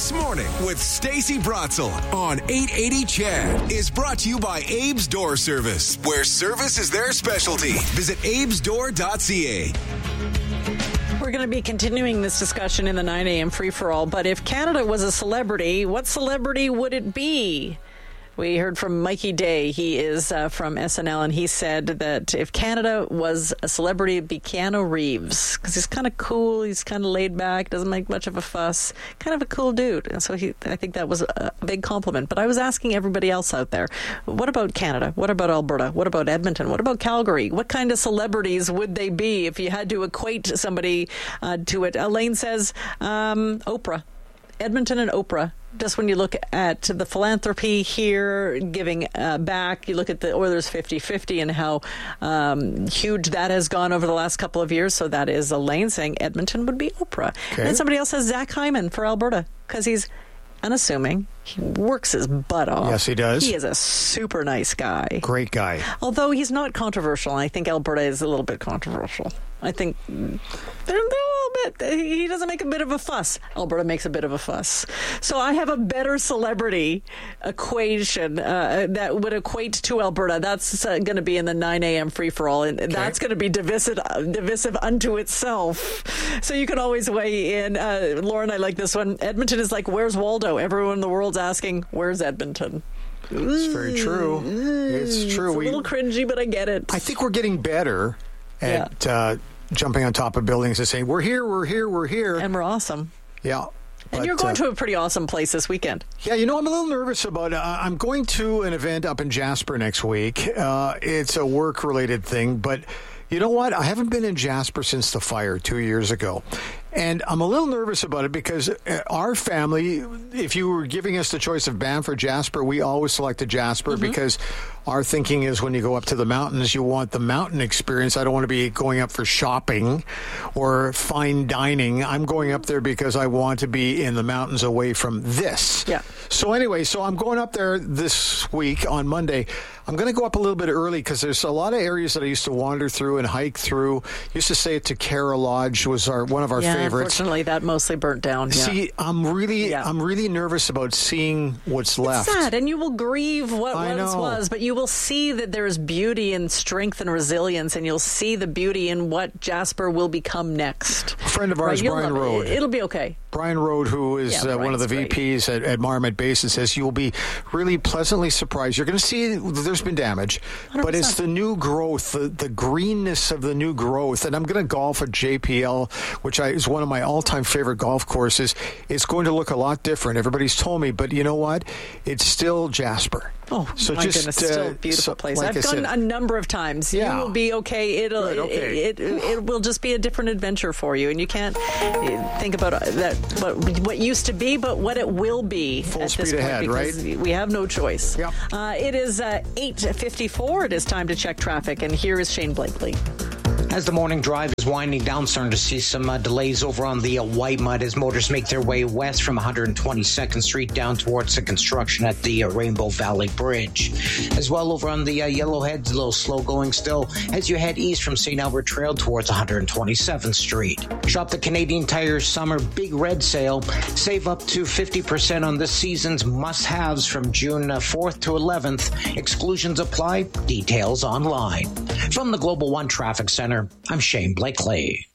This Morning with Stacey Bratzel on 880 CHED is brought to you by Abe's Door Service, where service is their specialty. Visit abesdoor.ca. We're going to be continuing this discussion in the 9 a.m. free-for-all, but if Canada was a celebrity, what celebrity would it be? We heard from Mikey Day. He is from SNL, and he said that if Canada was a celebrity, it'd be Keanu Reeves, because he's kind of cool, he's kind of laid back, doesn't make much of a fuss, kind of a cool dude. And so I think that was a big compliment. But I was asking everybody else out there, what about Canada? What about Alberta? What about Edmonton? What about Calgary? What kind of celebrities would they be if you had to equate somebody to it? Elaine says Oprah. Edmonton and Oprah. Just when you look at the philanthropy here, giving back, you look at the Oilers 50-50 and how huge that has gone over the last couple of years. So that is Elaine saying Edmonton would be Oprah. Okay. And somebody else says Zach Hyman for Alberta because he's unassuming. He works his butt off. Yes, he does. He is a super nice guy. Great guy. Although he's not controversial. I think Alberta is a little bit controversial. I think they're a little bit. He doesn't make a bit of a fuss. Alberta makes a bit of a fuss. So I have a better celebrity equation that would equate to Alberta. That's going to be in the 9 a.m. free-for-all. And that's going to be divisive unto itself. So you can always weigh in. Lauren, I like this one. Edmonton is like, where's Waldo? Everyone in the world's asking, where's Edmonton? It's very true. It's true. It's a little cringy, but I get it. I think we're getting better at jumping on top of buildings and saying, we're here, we're here, we're here. And we're awesome. Yeah. And you're going to a pretty awesome place this weekend. Yeah, I'm a little nervous about it. I'm going to an event up in Jasper next week. It's a work-related thing, but you know what? I haven't been in Jasper since the fire 2 years ago. And I'm a little nervous about it because our family, if you were giving us the choice of Banff or Jasper, we always selected Jasper because our thinking is when you go up to the mountains, you want the mountain experience. I don't want to be going up for shopping or fine dining. I'm going up there because I want to be in the mountains away from this. Yeah. So anyway, I'm going up there this week on Monday. I'm going to go up a little bit early because there's a lot of areas that I used to wander through and hike through. Used to say it to Cara Lodge was one of our favorites. Unfortunately, that mostly burnt down. Yeah. See, I'm really nervous about seeing what's left. It's sad, and you will grieve what once was, but you will see that there is beauty and strength and resilience, and you'll see the beauty in what Jasper will become next. A friend of ours, Brian Rode. It'll be okay. Brian Rode, who is one of the VPs at Marmot Basin, says you will be really pleasantly surprised. You're going to see there's been damage, 100%. But it's the new growth, the greenness of the new growth. And I'm going to golf at JPL, which is one of my all-time favorite golf courses. It's going to look a lot different. Everybody's told me, but you know what? It's still Jasper. Oh, my goodness, still a beautiful place. Like I've gone a number of times. Yeah. You will be okay. It will just be a different adventure for you, and you can't think about that what used to be, but what it will be. Full speed ahead, right? We have no choice. Yep. It is 8:54. It is time to check traffic, and here is Shane Blakely. As the morning drive is winding down, starting to see some delays over on the White Mud as motors make their way west from 122nd Street down towards the construction at the Rainbow Valley Bridge. As well over on the Yellowhead, a little slow going still as you head east from St. Albert Trail towards 127th Street. Shop the Canadian Tire Summer Big Red Sale. Save up to 50% on this season's must-haves from June 4th to 11th. Exclusions apply. Details online. From the Global One Traffic Center, I'm Shane Blakely.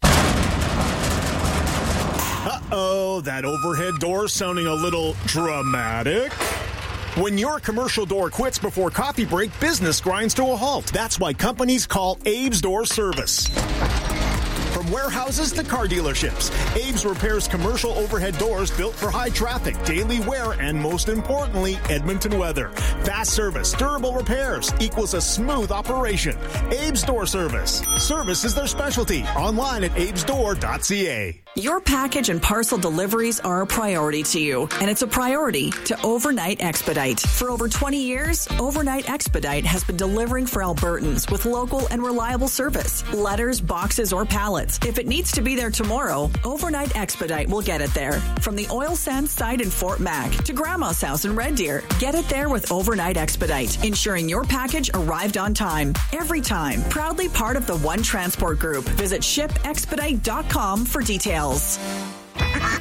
Uh-oh, that overhead door sounding a little dramatic. When your commercial door quits before coffee break, business grinds to a halt. That's why companies call Abe's Door Service. From warehouses to car dealerships, Abe's repairs commercial overhead doors built for high traffic, daily wear, and most importantly, Edmonton weather. Fast service, durable repairs equals a smooth operation. Abe's Door Service. Service is their specialty. Online at abesdoor.ca. Your package and parcel deliveries are a priority to you, and it's a priority to Overnight Expedite. For over 20 years, Overnight Expedite has been delivering for Albertans with local and reliable service. Letters, boxes, or pallets. If it needs to be there tomorrow, Overnight Expedite will get it there. From the oil sands site in Fort Mac to Grandma's house in Red Deer, get it there with Overnight Expedite, ensuring your package arrived on time. Every time. Proudly part of the One Transport Group. Visit shipexpedite.com for details.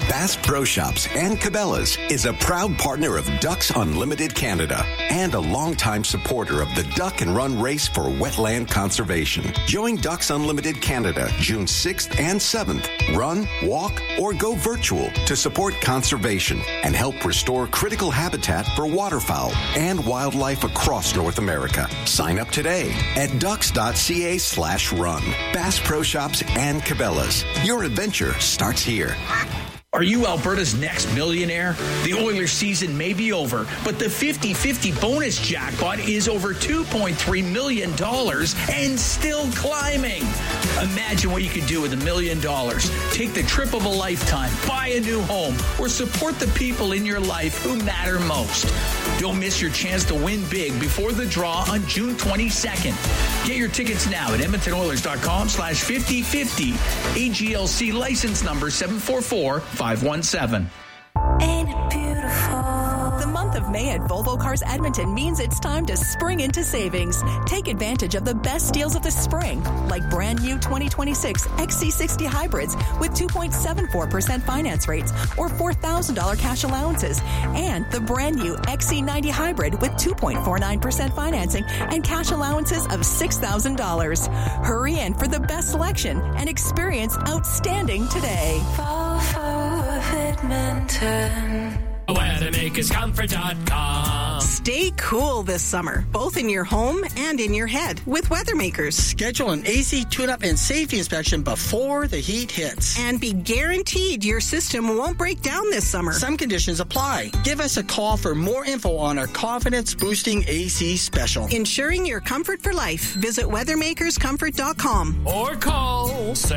Bass Pro Shops and Cabela's is a proud partner of Ducks Unlimited Canada and a longtime supporter of the Duck and Run Race for Wetland Conservation. Join Ducks Unlimited Canada June 6th and 7th. Run, walk, or go virtual to support conservation and help restore critical habitat for waterfowl and wildlife across North America. Sign up today at ducks.ca/run. Bass Pro Shops and Cabela's. Your adventure starts here. Are you Alberta's next millionaire? The Oilers season may be over, but the 50-50 bonus jackpot is over $2.3 million and still climbing. Imagine what you could do with $1 million. Take the trip of a lifetime, buy a new home, or support the people in your life who matter most. Don't miss your chance to win big before the draw on June 22nd. Get your tickets now at EdmontonOilers.com/5050. AGLC license number 744517. Ain't it beautiful? The month of May at Volvo Cars Edmonton means it's time to spring into savings. Take advantage of the best deals of the spring, like brand new 2026 XC60 hybrids with 2.74% finance rates or $4,000 cash allowances, and the brand new XC90 hybrid with 2.49% financing and cash allowances of $6,000. Hurry in for the best selection and experience outstanding today. Volvo of Edmonton. WeathermakersComfort.com. Stay cool this summer, both in your home and in your head with WeatherMakers. Schedule an AC tune-up and safety inspection before the heat hits. And be guaranteed your system won't break down this summer. Some conditions apply. Give us a call for more info on our confidence-boosting AC special. Ensuring your comfort for life. Visit WeathermakersComfort.com. Or call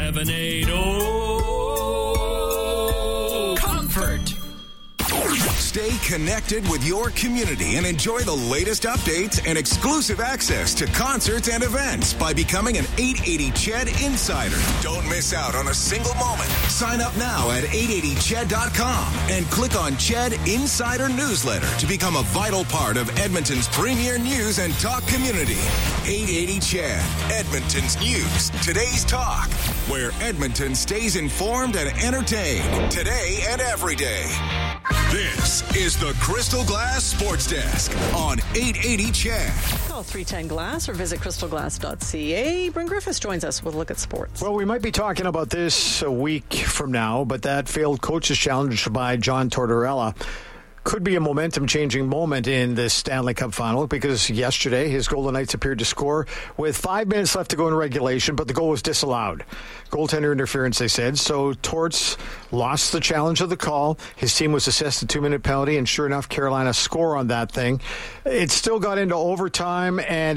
780-COMFORT. Stay connected with your community and enjoy the latest updates and exclusive access to concerts and events by becoming an 880 CHED Insider. Don't miss out on a single moment. Sign up now at 880ched.com and click on CHED Insider Newsletter to become a vital part of Edmonton's premier news and talk community. 880 CHED, Edmonton's news, today's talk, where Edmonton stays informed and entertained today and every day. This is the Crystal Glass Sports Desk on 880 CHED. Call 310-GLASS or visit crystalglass.ca. Bryn Griffiths joins us with a look at sports. Well, we might be talking about this a week from now, but that failed coaches challenge by John Tortorella could be a momentum-changing moment in this Stanley Cup final, because yesterday his Golden Knights appeared to score with 5 minutes left to go in regulation, but the goal was disallowed. Goaltender interference, they said. So Torts lost the challenge of the call. His team was assessed a 2-minute penalty, and sure enough, Carolina score on that thing. It still got into overtime, and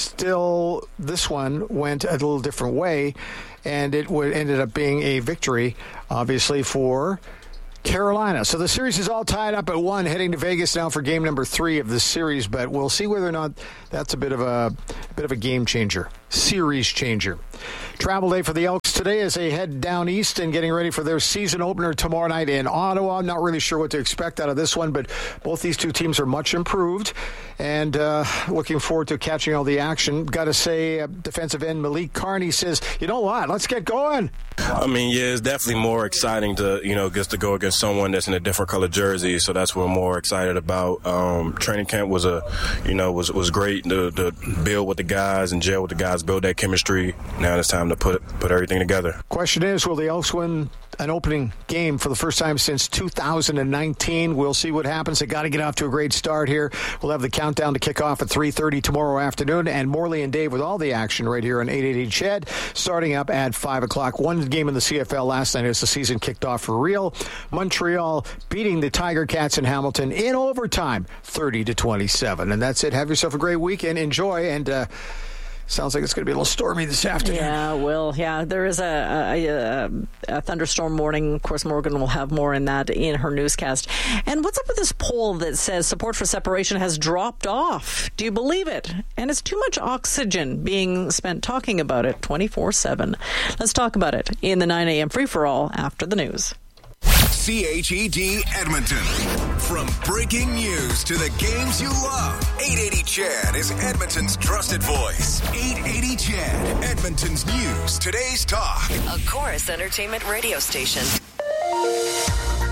this one went a little different way, and it ended up being a victory, obviously, for Carolina. So the series is all tied up at 1, heading to Vegas now for game number 3 of this series, but we'll see whether or not that's a bit of a game changer, series changer. Travel day for the Elks today as they head down east and getting ready for their season opener tomorrow night in Ottawa. I'm not really sure what to expect out of this one, but both these two teams are much improved, and looking forward to catching all the action. Got to say, defensive end Malik Carney says, you know what, let's get going. I mean, yeah, it's definitely more exciting to, just to go against someone that's in a different color jersey. So that's what we're more excited about. Training camp was was great to build with the guys and gel with the guys, build that chemistry. Now it's time to put everything together. Question is, will the Elks win an opening game for the first time since 2019? We'll see what happens. They got to get off to a great start here. We'll have the countdown to kick off at 3:30 tomorrow afternoon, and Morley and Dave with all the action right here on 880 CHED, starting up at 5 o'clock. One game in the CFL last night as the season kicked off for real. Montreal beating the Tiger Cats in Hamilton in overtime, 30-27. And that's it. Have yourself a great weekend. Enjoy, and sounds like it's going to be a little stormy this afternoon. Yeah, well, yeah, there is a thunderstorm warning. Of course, Morgan will have more in that in her newscast. And what's up with this poll that says support for separation has dropped off? Do you believe it? And it's too much oxygen being spent talking about it 24/7. Let's talk about it in the 9 a.m. free-for-all after the news. CHED Edmonton. From breaking news to the games you love, 880 CHED is Edmonton's trusted voice. 880 CHED, Edmonton's news, today's talk. A Chorus Entertainment radio station.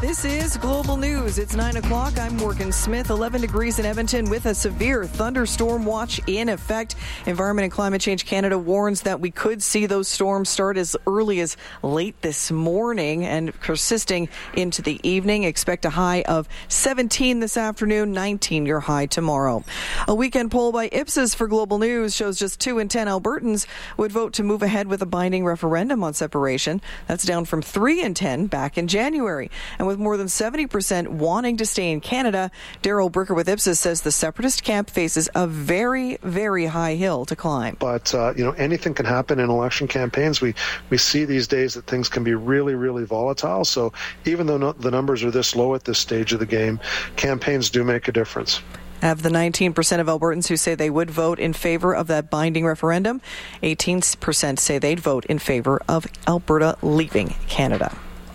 This is Global News. It's 9 o'clock. I'm Morgan Smith. 11 degrees in Edmonton with a severe thunderstorm watch in effect. Environment and Climate Change Canada warns that we could see those storms start as early as late this morning and persisting into the evening. Expect a high of 17 this afternoon, 19 your high tomorrow. A weekend poll by Ipsos for Global News shows just 2 in 10 Albertans would vote to move ahead with a binding referendum on separation. That's down from 3 in 10 back in January. And with more than 70% wanting to stay in Canada, Daryl Bricker with Ipsos says the separatist camp faces a very, very high hill to climb. But, anything can happen in election campaigns. We see these days that things can be really, really volatile. So even though the numbers are this low at this stage of the game, campaigns do make a difference. Of the 19% of Albertans who say they would vote in favor of that binding referendum, 18% say they'd vote in favor of Alberta leaving Canada.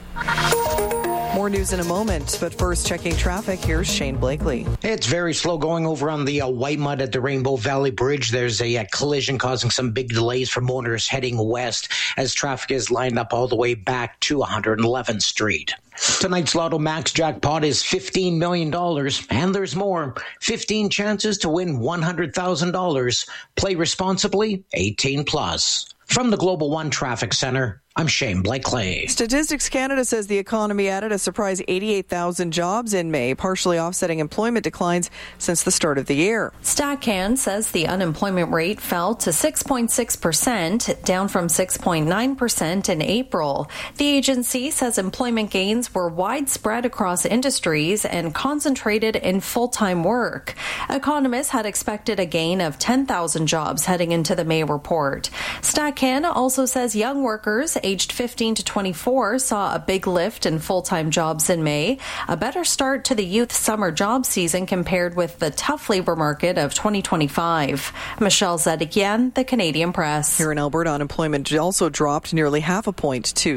More news in a moment, but first checking traffic. Here's Shane Blakely. It's very slow going over on the white mud at the Rainbow Valley Bridge. There's a collision causing some big delays for motorists heading west as traffic is lined up all the way back to 111th Street. Tonight's Lotto Max jackpot is $15 million, and there's more. 15 chances to win $100,000. Play responsibly, 18 plus. From the Global One Traffic Center, I'm Shane Blakely. Statistics Canada says the economy added a surprise 88,000 jobs in May, partially offsetting employment declines since the start of the year. StatCan says the unemployment rate fell to 6.6%, down from 6.9% in April. The agency says employment gains were widespread across industries and concentrated in full-time work. Economists had expected a gain of 10,000 jobs heading into the May report. StatCan also says young workers aged 15 to 24 saw a big lift in full-time jobs in May, a better start to the youth summer job season compared with the tough labor market of 2025. Michelle Zedekian, The Canadian Press. Here in Alberta, unemployment also dropped nearly half a point to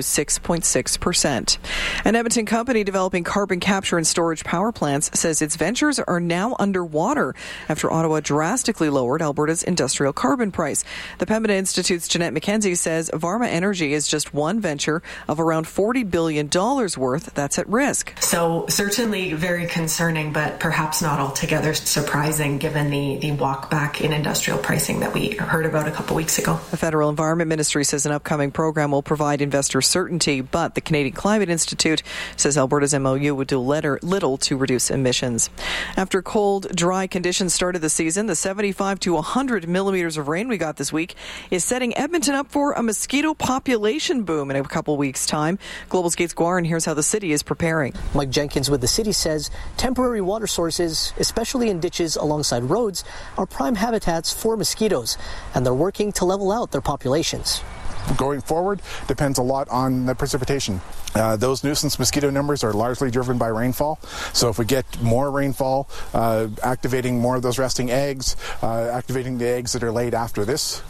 6.6%. An Edmonton company developing carbon capture and storage power plants says its ventures are now underwater after Ottawa drastically lowered Alberta's industrial carbon price. The Pembina Institute's Jeanette McKenzie says Varma Energy is just one venture of around $40 billion worth that's at risk. So certainly very concerning, but perhaps not altogether surprising given the walk back in industrial pricing that we heard about a couple weeks ago. The Federal Environment Ministry says an upcoming program will provide investor certainty, but the Canadian Climate Institute says Alberta's MOU would do little to reduce emissions. After cold, dry conditions started the season, the 75 to 100 millimeters of rain we got this week is setting Edmonton up for a mosquito population boom in a couple weeks' time. Global's Gates Guarin here's how the city is preparing. Mike Jenkins with the city says temporary water sources, especially in ditches alongside roads, are prime habitats for mosquitoes, and they're working to level out their populations. Going forward depends a lot on the precipitation. Those nuisance mosquito numbers are largely driven by rainfall. So if we get more rainfall, activating more of those resting eggs, activating the eggs that are laid after this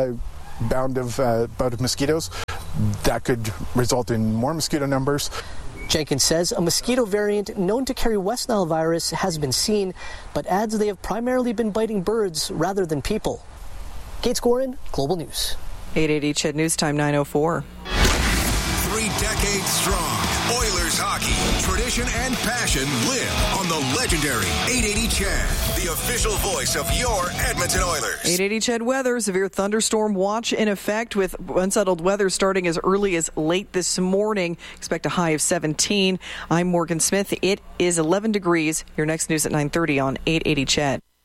bout of mosquitoes, that could result in more mosquito numbers. Jenkins says a mosquito variant known to carry West Nile virus has been seen, but adds they have primarily been biting birds rather than people. Gates Gorin, Global News. 880 CHED News Time 9:04. 3 decades strong. Oilers hockey, tradition and passion live on the legendary 880 CHED, the official voice of your Edmonton Oilers. 880 CHED weather, severe thunderstorm watch in effect with unsettled weather starting as early as late this morning. Expect a high of 17. I'm Morgan Smith. It is 11 degrees. Your next news at 9:30 on 880 CHED.